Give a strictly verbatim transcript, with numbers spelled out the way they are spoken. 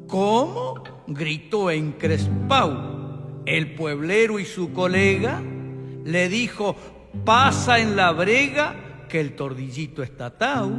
¿Cómo? Gritó encrespao. El pueblero y su colega le dijo: pasa en la brega que el tordillito está atao.